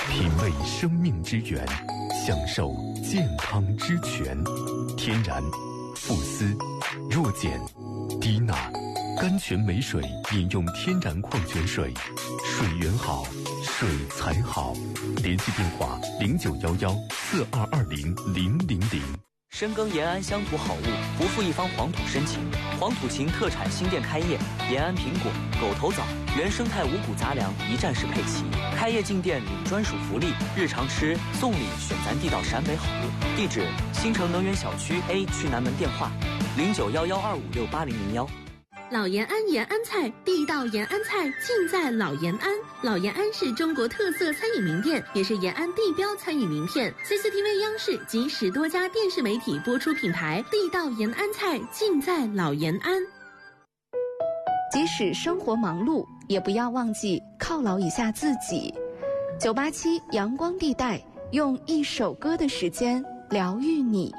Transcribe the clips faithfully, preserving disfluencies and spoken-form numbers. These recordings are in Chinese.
品味生命之源，享受健康之泉。天然、富思、弱碱、低钠，甘泉美水饮用天然矿泉水，水源好，水才好。联系电话零九幺幺四二二零零零零。 深耕延安乡土好物，不负一方黄土深情。黄土情特产新店开业，延安苹果、狗头枣、原生态五谷杂粮一站式配齐。开业进店领专属福利，日常吃送礼选咱地道陕北好物。地址：新城能源小区 A 区南门，电话零九幺幺二五六八零零幺。 老延安延安菜，地道延安菜尽在老延安。老延安是中国特色餐饮名店，也是延安地标餐饮名片。C C T V 央视及十多家电视媒体播出品牌，地道延安菜尽在老延安。 即使生活忙碌，也不要忘记犒劳一下自己。九八七阳光地带，用一首歌的时间疗愈你。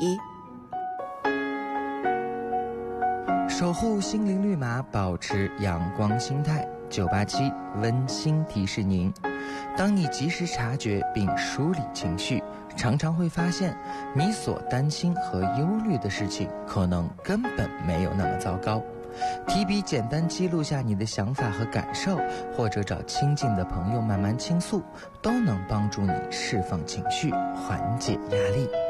守护心灵绿码，保持阳光心态。九八七温馨提示您：当你及时察觉并梳理情绪，常常会发现你所担心和忧虑的事情可能根本没有那么糟糕。提笔简单记录下你的想法和感受，或者找亲近的朋友慢慢倾诉，都能帮助你释放情绪，缓解压力。